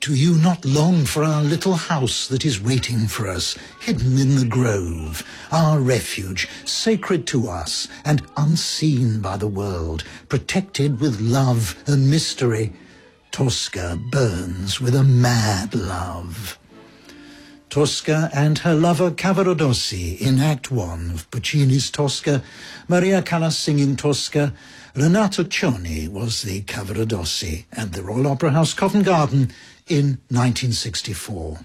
Do you not long for our little house that is waiting for us, hidden in the grove, our refuge, sacred to us and unseen by the world, protected with love and mystery? Tosca burns with a mad love. Tosca and her lover Cavaradossi in Act 1 of Puccini's Tosca, Maria Callas singing Tosca. Renato Cioni was the Cavaradossi at the Royal Opera House, Covent Garden in 1964.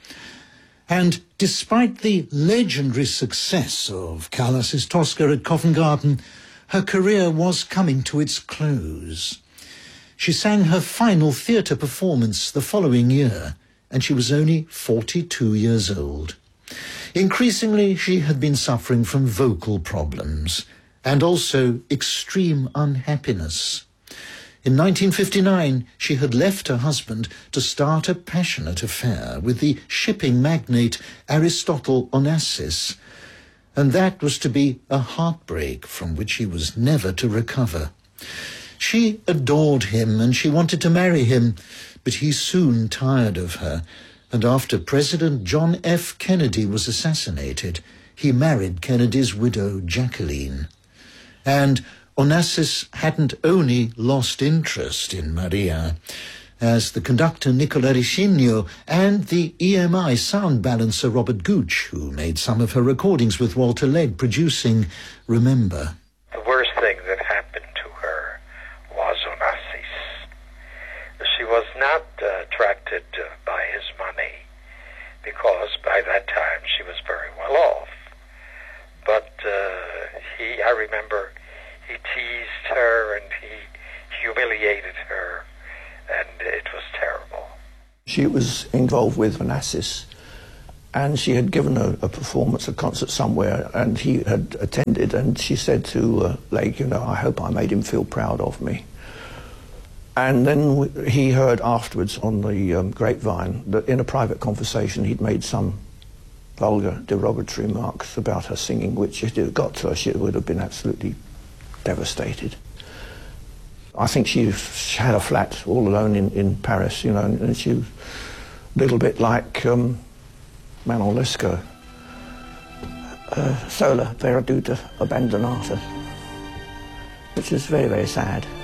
And despite the legendary success of Callas's Tosca at Covent Garden, her career was coming to its close. She sang her final theatre performance the following year, and she was only 42 years old. Increasingly, she had been suffering from vocal problems and also extreme unhappiness. In 1959, she had left her husband to start a passionate affair with the shipping magnate Aristotle Onassis, and that was to be a heartbreak from which he was never to recover. She adored him and she wanted to marry him, but he soon tired of her, and after President John F. Kennedy was assassinated, he married Kennedy's widow, Jacqueline. And Onassis hadn't only lost interest in Maria, as the conductor Nicola Ricigno and the EMI sound balancer Robert Gooch, who made some of her recordings with Walter Legg producing Remember. The worst thing that happened to her was Onassis. She was not attracted by his money, because by that time she was very well off. But I remember he teased her and he humiliated her, and it was terrible. She was involved with Onassis, and she had given a performance, a concert somewhere, and he had attended, and she said to Legg, I hope I made him feel proud of me. And then he heard afterwards on the grapevine that in a private conversation he'd made some vulgar, derogatory remarks about her singing, which if it got to her, she would have been absolutely devastated. I think she had a flat all alone in Paris, and she was a little bit like Manon Lescaut, sola perduta abbandonata, which is very, very sad.